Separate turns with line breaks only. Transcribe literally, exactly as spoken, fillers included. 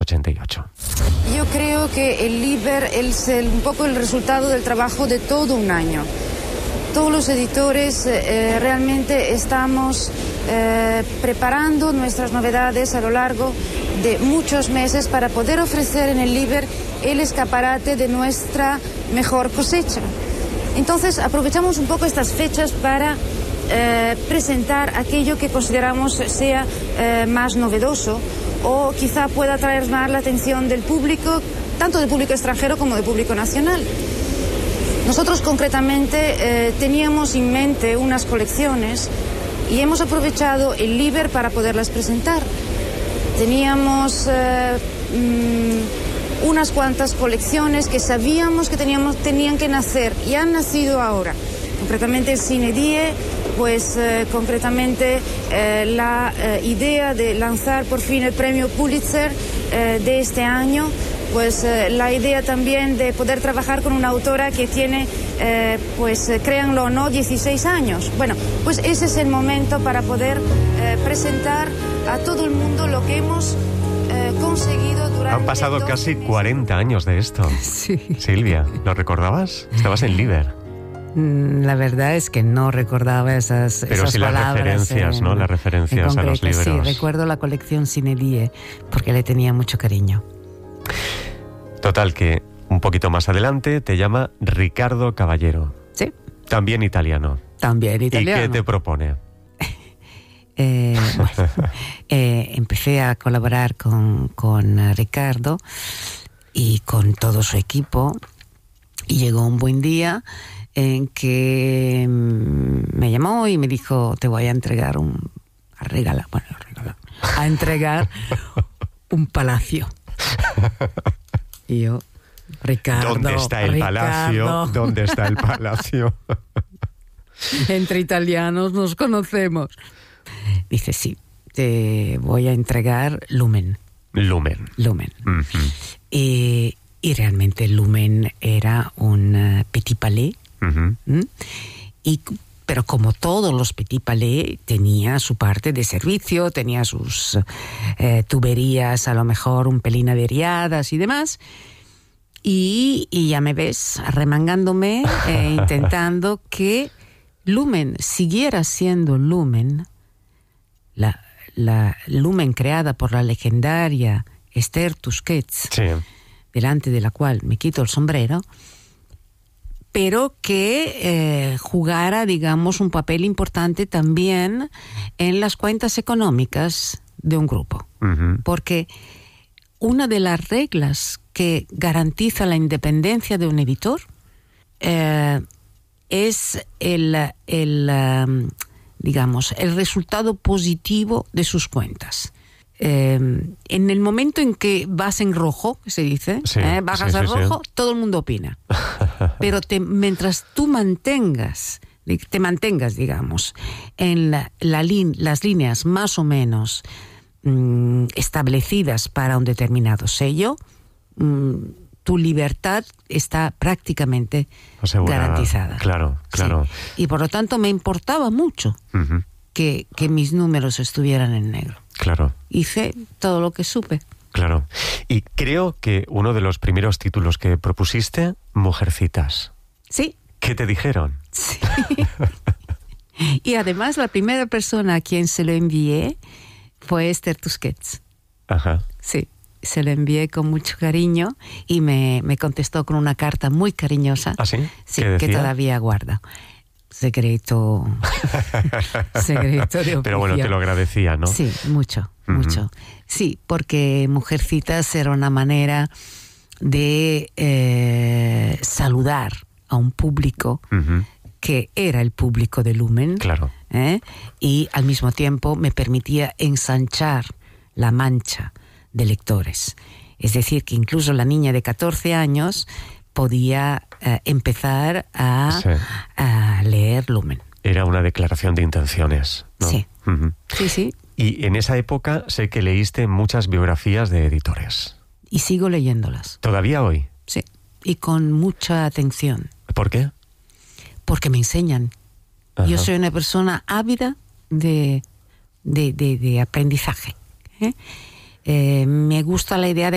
ochenta y ocho.
Yo creo que el Liber es el, un poco el resultado del trabajo de todo un año. Todos los editores eh, realmente estamos eh, preparando nuestras novedades a lo largo de muchos meses para poder ofrecer en el Liber el escaparate de nuestra mejor cosecha. Entonces aprovechamos un poco estas fechas para eh, presentar aquello que consideramos sea eh, más novedoso o quizá pueda atraer más la atención del público, tanto del público extranjero como del público nacional. Nosotros concretamente eh, teníamos en mente unas colecciones y hemos aprovechado el Liber para poderlas presentar. Teníamos eh, mmm, unas cuantas colecciones que sabíamos que teníamos, tenían que nacer y han nacido ahora. Concretamente el Sine Die, pues eh, concretamente eh, la eh, idea de lanzar por fin el premio Pulitzer eh, de este año. Pues eh, la idea también de poder trabajar con una autora que tiene, eh, pues eh, créanlo o no, dieciséis años. Bueno, pues ese es el momento para poder eh, presentar a todo el mundo lo que hemos eh, conseguido durante...
Han pasado casi
meses.
cuarenta años de esto.
Sí.
Silvia, ¿lo recordabas? Estabas en Liber.
La verdad es que no recordaba esas,
Pero
esas
sí las
palabras.
referencias,
en,
¿no? Las referencias a los libros.
Sí, recuerdo la colección Sine Die porque le tenía mucho cariño.
Total, que un poquito más adelante te llama Ricardo Caballero.
Sí.
También italiano.
También italiano.
¿Y qué te propone?
Eh, bueno, eh, empecé a colaborar con, con Ricardo y con todo su equipo y llegó un buen día en que me llamó y me dijo: te voy a entregar un a regalar, bueno, a regalar, a entregar un palacio. Y yo, Ricardo,
¿Dónde está el
Ricardo.
palacio? ¿Dónde está el palacio?
Entre italianos nos conocemos. Dice: sí, te voy a entregar Lumen.
Lumen.
Lumen.
Uh-huh.
Y, y realmente Lumen era un uh, petit palais.
Uh-huh.
¿Mm? Y, pero como todos los petit palais, tenía su parte de servicio, tenía sus eh, tuberías a lo mejor un pelín averiadas y demás. Y, y ya me ves arremangándome, eh, intentando que Lumen siguiera siendo Lumen, la, la Lumen creada por la legendaria Esther Tusquets,
Sí.
delante de la cual me quito el sombrero, pero que eh, jugara, digamos, un papel importante también en las cuentas económicas de un grupo.
Uh-huh.
Porque una de las reglas que garantiza la independencia de un editor eh, es el, el um, digamos, el resultado positivo de sus cuentas. Eh, en el momento en que vas en rojo, que se dice,
sí,
eh, bajas
sí,
al
sí,
rojo,
sí.
todo el mundo opina. Pero te, mientras tú mantengas, te mantengas, digamos, en la, la lin, las líneas más o menos mmm, establecidas para un determinado sello, mmm, tu libertad está prácticamente
asegurada,
garantizada.
Claro, claro.
Sí. Y por lo tanto me importaba mucho
Uh-huh.
que, que mis números estuvieran en negro.
Claro.
Hice todo lo que supe.
Claro. Y creo que uno de los primeros títulos que propusiste, Mujercitas.
Sí.
¿Qué te dijeron?
Sí. Y además la primera persona a quien se lo envié fue Esther Tusquets.
Ajá.
Sí. Se lo envié con mucho cariño y me, me contestó con una carta muy cariñosa.
¿Ah, sí?
Sí,
¿Qué decía?
que todavía guarda. Secreto. Secreto de oficio.
Pero bueno, te lo agradecía, ¿no?
Sí, mucho, uh-huh. mucho. Sí, porque Mujercitas era una manera de eh, saludar a un público uh-huh. que era el público de Lumen.
Claro.
¿eh? Y al mismo tiempo me permitía ensanchar la mancha de lectores. Es decir, que incluso la niña de catorce años podía eh, empezar a, sí. a leer Lumen.
Era una declaración de intenciones, ¿no?
Sí.
Uh-huh.
Sí, sí.
Y en esa época sé que leíste muchas biografías de editores.
Y sigo leyéndolas.
¿Todavía hoy?
Sí. Y con mucha atención.
¿Por qué?
Porque me enseñan. Ajá. Yo soy una persona ávida de, de, de, de aprendizaje. ¿eh? Eh, me gusta la idea de